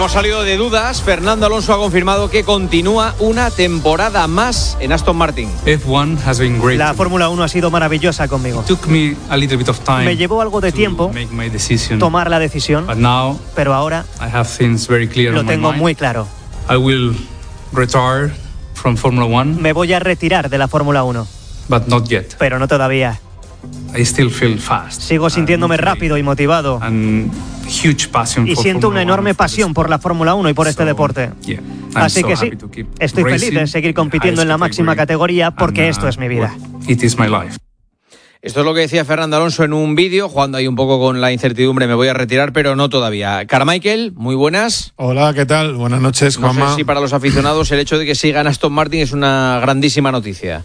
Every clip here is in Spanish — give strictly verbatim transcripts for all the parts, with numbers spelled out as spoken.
Hemos salido de dudas. Fernando Alonso ha confirmado que continúa una temporada más en Aston Martin. F uno has been great. La Fórmula uno ha sido maravillosa conmigo. It took me a little bit of time Me llevó algo de tiempo make my decision, tomar la decisión, but now pero ahora I have things very clear lo on my tengo mind. muy claro. I will retire from Formula One, Me voy a retirar de la Fórmula uno, but not yet. pero no todavía. I still feel fast. Sigo sintiéndome and rápido y motivado. And huge passion Y for siento una Formula enorme One, for pasión this por la Fórmula uno y por este So, deporte. yeah, I'm Así so que sí, happy to keep estoy feliz de racing seguir in the compitiendo en la highest máxima categoría porque and, uh, esto es mi vida. well, it is my life. Esto es lo que decía Fernando Alonso en un vídeo, jugando ahí un poco con la incertidumbre. Me voy a retirar, pero no todavía. Carmichael, muy buenas. Hola, ¿qué tal? Buenas noches, No Juanma. sé si para los aficionados el hecho de que siga en Aston Martin es una grandísima noticia.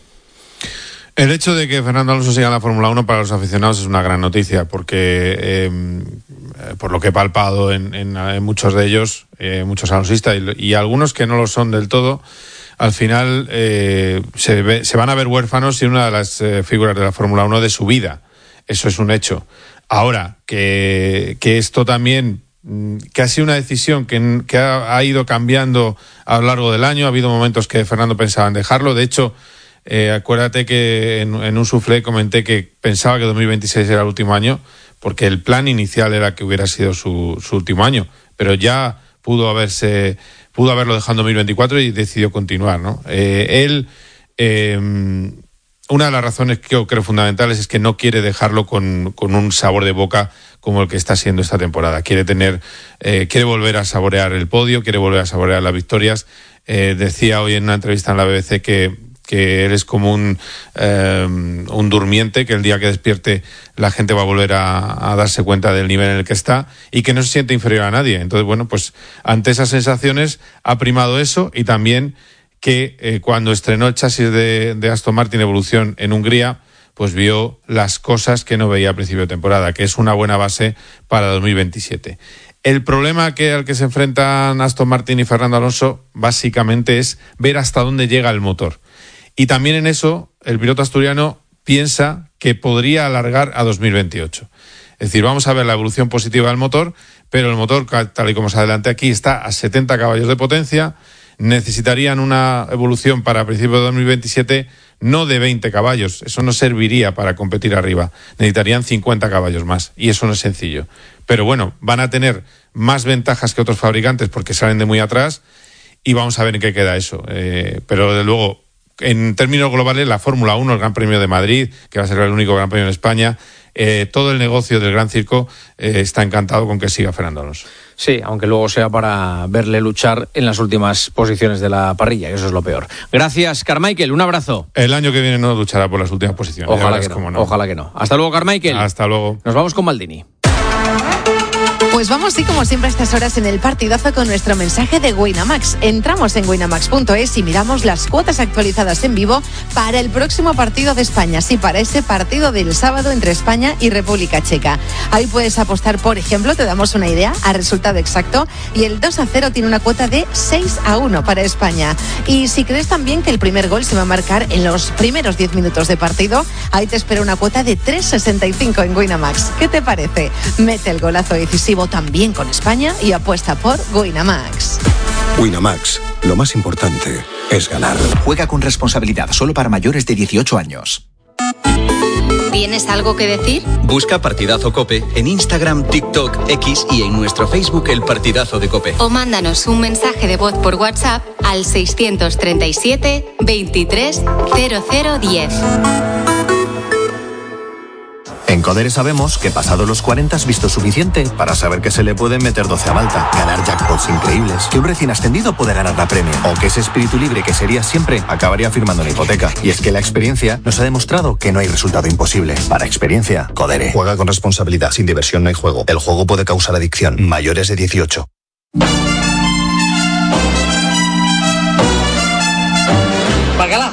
El hecho de que Fernando Alonso siga en la Fórmula uno para los aficionados es una gran noticia, porque eh, por lo que he palpado en, en, en muchos de ellos, eh, muchos alonsistas y, y algunos que no lo son del todo, al final eh, se, ve, se van a ver huérfanos sin una de las eh, figuras de la Fórmula uno de su vida. Eso es un hecho. Ahora, que, que esto también, que ha sido una decisión que, que ha, ha ido cambiando a lo largo del año, ha habido momentos que Fernando pensaba en dejarlo. De hecho, eh, acuérdate que en, en un soufflé comenté que pensaba que dos mil veintiséis era el último año, porque el plan inicial era que hubiera sido su, su último año, pero ya pudo haberse... pudo haberlo dejado en dos mil veinticuatro y decidió continuar, ¿no? Eh, él, eh, una de las razones que yo creo fundamentales es que no quiere dejarlo con, con un sabor de boca como el que está siendo esta temporada. Quiere tener, eh, quiere volver a saborear el podio, quiere volver a saborear las victorias. Eh, decía hoy en una entrevista en la B B C que que él es como un, eh, un durmiente, que el día que despierte la gente va a volver a, a darse cuenta del nivel en el que está y que no se siente inferior a nadie. Entonces, bueno, pues ante esas sensaciones ha primado eso, y también que eh, cuando estrenó el chasis de, de Aston Martin Evolución en Hungría, pues vio las cosas que no veía a principio de temporada, que es una buena base para dos mil veintisiete. El problema que, al que se enfrentan Aston Martin y Fernando Alonso básicamente es ver hasta dónde llega el motor. Y también en eso el piloto asturiano piensa que podría alargar a dos mil veintiocho. Es decir, vamos a ver la evolución positiva del motor, pero el motor, tal y como se adelante aquí, está a setenta caballos de potencia. Necesitarían una evolución para principios de dos mil veintisiete no de veinte caballos. Eso no serviría para competir arriba. Necesitarían cincuenta caballos más, y eso no es sencillo. Pero bueno, van a tener más ventajas que otros fabricantes porque salen de muy atrás, y vamos a ver en qué queda eso. Eh, pero desde luego, en términos globales, la Fórmula uno, el Gran Premio de Madrid, que va a ser el único Gran Premio en España, eh, todo el negocio del Gran Circo eh, está encantado con que siga Fernando Alonso. Sí, aunque luego sea para verle luchar en las últimas posiciones de la parrilla, que eso es lo peor. Gracias, Carmichael, un abrazo. El año que viene no luchará por las últimas posiciones. Ojalá que no, no, ojalá que no. Hasta luego, Carmichael. Hasta luego. Nos vamos con Maldini. Pues vamos, sí, como siempre a estas horas en el partidazo con nuestro mensaje de Winamax. Entramos en winamax punto es y miramos las cuotas actualizadas en vivo para el próximo partido de España. Sí, para ese partido del sábado entre España y República Checa. Ahí puedes apostar, por ejemplo, te damos una idea, al resultado exacto, y el dos a cero tiene una cuota de seis a uno para España. Y si crees también que el primer gol se va a marcar en los primeros diez minutos de partido, ahí te espera una cuota de tres sesenta y cinco en Winamax. ¿Qué te parece? Mete el golazo decisivo también con España y apuesta por Winamax. Winamax, lo más importante es ganar. Juega con responsabilidad, solo para mayores de dieciocho años. ¿Tienes algo que decir? Busca Partidazo COPE en Instagram, TikTok, X y en nuestro Facebook El Partidazo de COPE. O mándanos un mensaje de voz por WhatsApp al seiscientos treinta y siete, veintitrés, cero cero diez. En Codere sabemos que pasado los cuarenta has visto suficiente para saber que se le pueden meter doce a Malta, ganar jackpots increíbles, que un recién ascendido puede ganar la Premier, o que ese espíritu libre que sería siempre acabaría firmando una hipoteca. Y es que la experiencia nos ha demostrado que no hay resultado imposible. Para experiencia, Codere. Juega con responsabilidad, sin diversión no hay juego. El juego puede causar adicción. Mayores de dieciocho. ¡Bacala!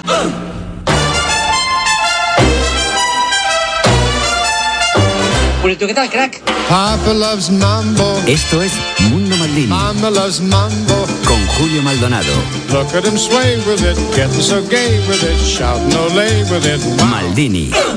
¿Qué tal, crack? Papa loves mambo. Esto es Mundo Maldini. Mama loves mambo. Con Julio Maldonado. Look at him sway with it, getting so gay with it, shouting ole with it. Wow. Maldini.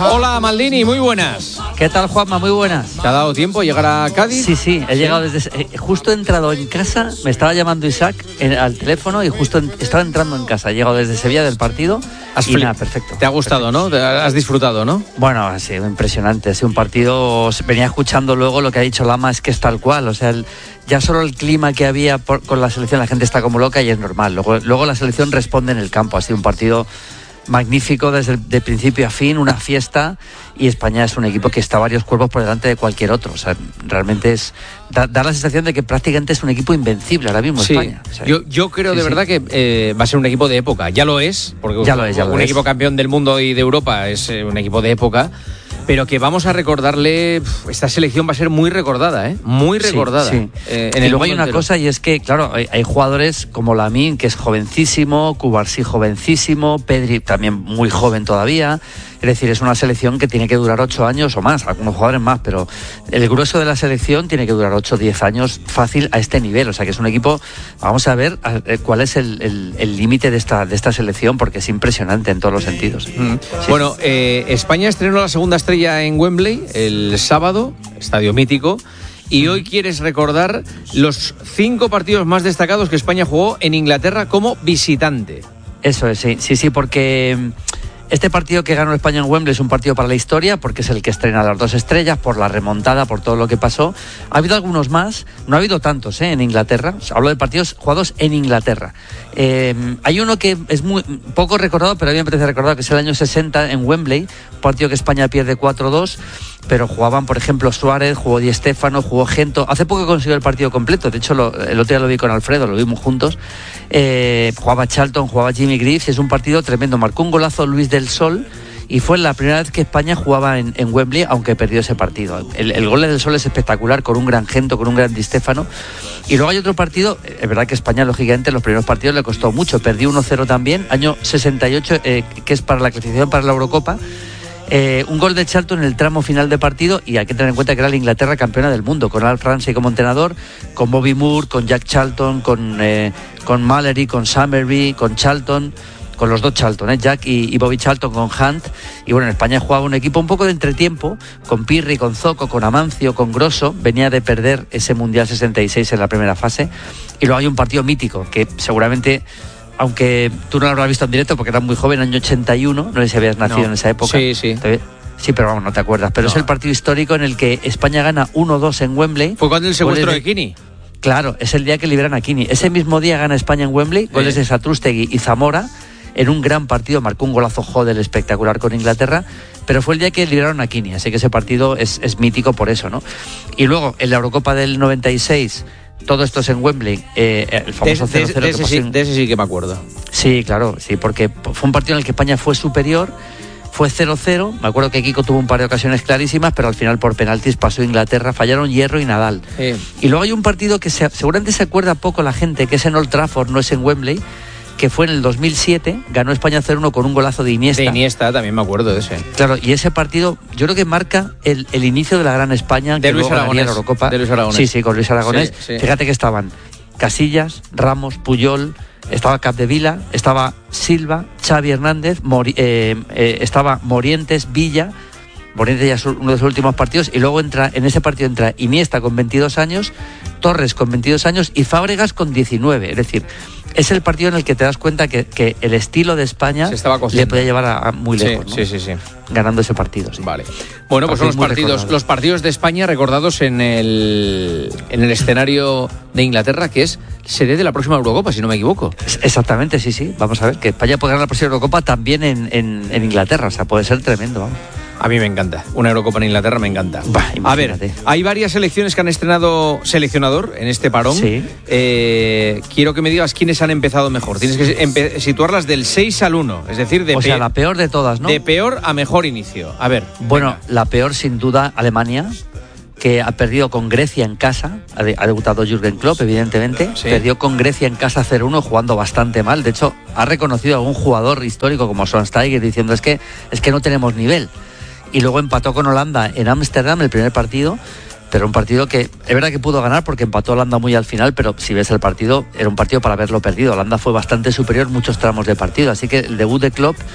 Hola Maldini, muy buenas. ¿Qué tal, Juanma? Muy buenas. ¿Te ha dado tiempo llegar a Cádiz? Sí, sí, he llegado desde... Eh, justo he entrado en casa, me estaba llamando Isaac en, al teléfono y justo en, estaba entrando en casa. He llegado desde Sevilla del partido Has y flip. nada, perfecto. ¿Te ha gustado, perfecto. no? ¿Te has disfrutado, no? Bueno, ha sido impresionante, ha sido un partido... Venía escuchando luego lo que ha dicho Lama, es que es tal cual, o sea, el, ya solo el clima que había por, con la selección, la gente está como loca y es normal. Luego, luego la selección responde en el campo, ha sido un partido... magnífico desde el, de principio a fin, una fiesta, y España es un equipo que está varios cuerpos por delante de cualquier otro. O sea, realmente es da, da la sensación de que prácticamente es un equipo invencible ahora mismo sí. España. O sea, yo, yo creo sí, de sí. verdad que eh, va a ser un equipo de época. Ya lo es, porque ya lo es, ya un lo equipo es. campeón del mundo y de Europa es eh, un equipo de época. Pero que vamos a recordarle, esta selección va a ser muy recordada, ¿eh? Muy recordada. Sí, sí. Eh, en y el luego hay mundo una entero. cosa, y es que, claro, hay, hay jugadores como Lamine, que es jovencísimo, Cubarsí jovencísimo, Pedri también muy joven todavía. Es decir, es una selección que tiene que durar ocho años o más, algunos jugadores más, pero el grueso de la selección tiene que durar ocho o diez años fácil a este nivel. O sea que es un equipo, vamos a ver a, a, cuál es el límite de esta, de esta selección, porque es impresionante en todos los sentidos. Mm. Sí. Bueno, eh, España estrenó la segunda estrella en Wembley el sábado, estadio mítico. Y hoy quieres recordar los cinco partidos más destacados que España jugó en Inglaterra como visitante. Eso es, sí, sí, sí, porque este partido que ganó España en Wembley es un partido para la historia, porque es el que estrena las dos estrellas, por la remontada, por todo lo que pasó. Ha habido algunos más, no ha habido tantos ¿eh? en Inglaterra. Hablo de partidos jugados en Inglaterra. Eh, hay uno que es muy poco recordado, pero a mí me parece recordado, que es el año sesenta en Wembley, un partido que España pierde cuatro dos, pero jugaban, por ejemplo, Suárez, jugó Di Stéfano, jugó Gento. Hace poco consiguió el partido completo, de hecho lo, el otro día lo vi con Alfredo, lo vimos juntos. Eh, jugaba Charlton, jugaba Jimmy Greaves, es un partido tremendo. Marcó un golazo Luis del Sol y fue la primera vez que España jugaba en, en Wembley, aunque perdió ese partido. El, el gol del Sol es espectacular, con un gran Gento, con un gran Di Stéfano. Y luego hay otro partido, es verdad que España, lógicamente, en los primeros partidos le costó mucho, perdió uno cero también, año sesenta y ocho, eh, que es para la clasificación para la Eurocopa. Eh, un gol de Charlton en el tramo final de partido, y hay que tener en cuenta que era la Inglaterra campeona del mundo, con Al Ramsey como entrenador, con Bobby Moore, con Jack Charlton, con, eh, con Mallory, con Summerby, con Charlton, con los dos Charlton, ¿eh? Jack y, y Bobby Charlton, con Hunt. Y bueno, en España jugaba un equipo un poco de entretiempo, con Pirri, con Zoco, con Amancio, con Grosso. Venía de perder ese Mundial sesenta y seis en la primera fase. Y luego hay un partido mítico que seguramente, aunque tú no lo habrás visto en directo porque eras muy joven, año ochenta y uno, no sé si habías nacido no. en esa época. Sí, sí. Sí, pero vamos, no te acuerdas. Pero no. Es el partido histórico en el que España gana uno dos en Wembley. Fue cuando el secuestro de, de Kini. Claro, es el día que liberan a Kini. Ese mismo día gana España en Wembley, goles eh. de Satrústegui y Zamora, en un gran partido. Marcó un golazo Hodel espectacular con Inglaterra, pero fue el día que liberaron a Kini, así que ese partido es, es mítico por eso, ¿no? Y luego, en la Eurocopa del noventa y seis... todo esto es en Wembley, eh, el famoso cero cero. De, de, de, ese sí, de ese sí que me acuerdo. Sí, claro, sí, porque fue un partido en el que España fue superior, fue cero cero. Me acuerdo que Kiko tuvo un par de ocasiones clarísimas, pero al final por penaltis pasó Inglaterra, fallaron Hierro y Nadal. Sí. Y luego hay un partido que se, seguramente se acuerda poco la gente, que es en Old Trafford, no es en Wembley, que fue en el dos mil siete, ganó España cero uno con un golazo de Iniesta. De Iniesta, también me acuerdo de ese. Claro, y ese partido yo creo que marca el, el inicio de la gran España, de que Luis luego Aragonés, ganaría la Eurocopa. De Luis Aragonés. Sí, sí, con Luis Aragonés. Sí, sí. Fíjate que estaban Casillas, Ramos, Puyol, estaba Capdevila, estaba Silva, Xavi Hernández, Mori, eh, eh, estaba Morientes, Villa. Morientes ya es uno de sus últimos partidos, y luego entra en ese partido entra Iniesta con veintidós años, Torres con veintidós años y Fábregas con diecinueve. Es decir, es el partido en el que te das cuenta que, que el estilo de España le podía llevar a, a muy lejos, sí, ¿no? sí, sí, sí. Ganando ese partido. Sí. Vale. Bueno, pues son los partidos, recordado. los partidos de España recordados en el en el escenario de Inglaterra, que es sede de la próxima Eurocopa, si no me equivoco. Exactamente, sí, sí. Vamos a ver que España puede ganar la próxima Eurocopa también en, en, en Inglaterra. O sea, puede ser tremendo, vamos. A mí me encanta. Una Eurocopa en Inglaterra me encanta. Bah, a ver, hay varias selecciones que han estrenado seleccionador en este parón. Sí. Eh, quiero que me digas quiénes han empezado mejor. Tienes que empe- situarlas del seis al uno. Es decir, de o sea, pe- la peor de todas, ¿no? De peor a mejor inicio. A ver. Bueno, venga. La peor sin duda Alemania, que ha perdido con Grecia en casa. Ha, de, ha debutado Jürgen Klopp, evidentemente. Sí. Perdió con Grecia en casa cero uno, jugando bastante mal. De hecho, ha reconocido a algún jugador histórico como Schweinsteiger diciendo es que, es que no tenemos nivel. Y luego empató con Holanda en Ámsterdam el primer partido, pero un partido que es verdad que pudo ganar porque empató Holanda muy al final, pero si ves el partido, era un partido para haberlo perdido. Holanda fue bastante superior muchos tramos de partido, así que el debut de Klopp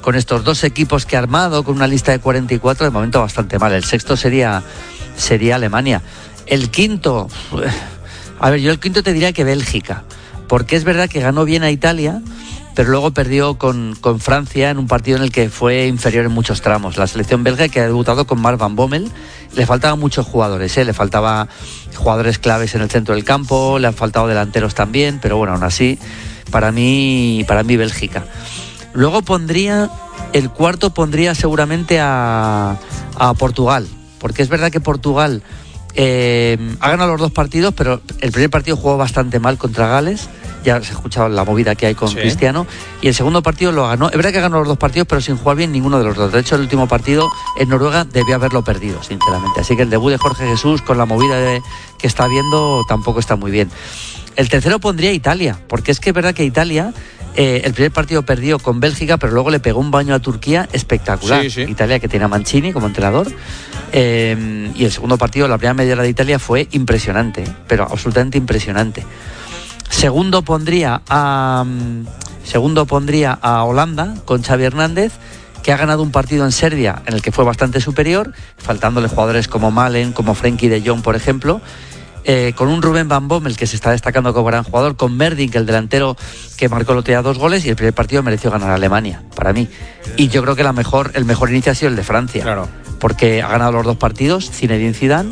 con estos dos equipos que ha armado, con una lista de cuarenta y cuatro, de momento bastante mal. El sexto sería, sería Alemania. El quinto, a ver, yo el quinto te diría que Bélgica, porque es verdad que ganó bien a Italia, pero luego perdió con, con Francia en un partido en el que fue inferior en muchos tramos. La selección belga, que ha debutado con Mark van Bommel, le faltaban muchos jugadores, ¿eh? Le faltaba jugadores claves en el centro del campo, le han faltado delanteros también, pero bueno, aún así, para mí, para mí Bélgica. Luego pondría, el cuarto pondría seguramente a, a Portugal, porque es verdad que Portugal eh, ha ganado los dos partidos, pero el primer partido jugó bastante mal contra Gales, ya se ha escuchado la movida que hay con sí. Cristiano, y el segundo partido lo ganó, es verdad que ganó los dos partidos, pero sin jugar bien ninguno de los dos. De hecho, el último partido en Noruega debió haberlo perdido, sinceramente. Así que el debut de Jorge Jesús, con la movida de, que está viendo, tampoco está muy bien. El tercero pondría Italia, porque es que es verdad que Italia, eh, el primer partido perdió con Bélgica, pero luego le pegó un baño a Turquía espectacular. Sí, sí. Italia, que tiene a Mancini como entrenador, eh, y el segundo partido, la primera media hora de Italia fue impresionante, pero absolutamente impresionante. Segundo pondría a segundo pondría a Holanda con Xavi Hernández, que ha ganado un partido en Serbia en el que fue bastante superior, faltándole jugadores como Malen, como Frenkie de Jong, por ejemplo, eh, con un Ruben van Bommel que se está destacando como gran jugador, con Merdink, el delantero que marcó el otro día dos goles, y el primer partido mereció ganar a Alemania, para mí. Y yo creo que la mejor, el mejor inicio ha sido el de Francia, claro, porque ha ganado los dos partidos, Zinedine Zidane,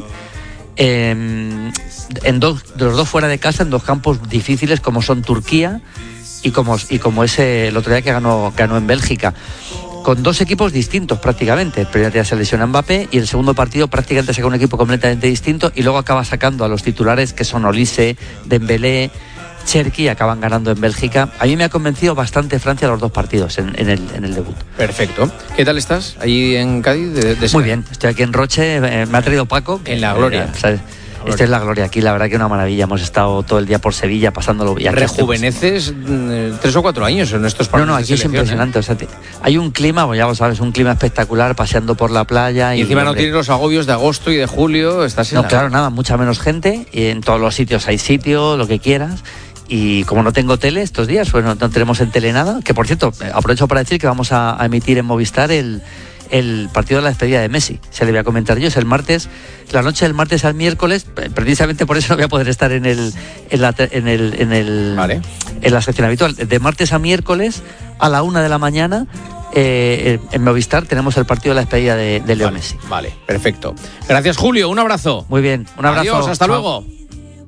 eh, en dos, de los dos fuera de casa, en dos campos difíciles como son Turquía y como, y como ese el otro día que ganó, ganó en Bélgica, con dos equipos distintos prácticamente. El primer día se lesiona Mbappé y el segundo partido prácticamente saca un equipo completamente distinto, y luego acaba sacando a los titulares que son Olise, Dembélé, Cherki, acaban ganando en Bélgica. A mí me ha convencido bastante Francia los dos partidos en, en, el, en el debut. Perfecto. ¿Qué tal estás allí en Cádiz? De, de Muy bien, estoy aquí en Roche, eh, me ha traído Paco. En la gloria. Eh, ¿sabes? Esta es la gloria aquí, la verdad que una maravilla. Hemos estado todo el día por Sevilla pasándolo bien. Rejuveneces eh, tres o cuatro años en estos partidos. No, no, aquí es impresionante. ¿eh? O sea, te, hay un clima, pues ya lo sabes, un clima espectacular, paseando por la playa. Y, y encima hombre, no tienes los agobios de agosto y de julio. Estás en no, la... claro, nada, mucha menos gente. Y en todos los sitios hay sitio, lo que quieras. Y como no tengo tele estos días, pues no, no tenemos en tele nada. Que por cierto, aprovecho para decir que vamos a, a emitir en Movistar el. el partido de la despedida de Messi. Se le voy a comentar yo, es el martes, la noche del martes al miércoles, precisamente por eso no voy a poder estar en el en la en el en el vale. en la sección habitual. De martes a miércoles a la una de la mañana eh, en Movistar tenemos el partido de la despedida de, de Leo vale, Messi. Vale, perfecto. Gracias, Julio, un abrazo. Muy bien, un abrazo. Adiós, hasta Chao. luego.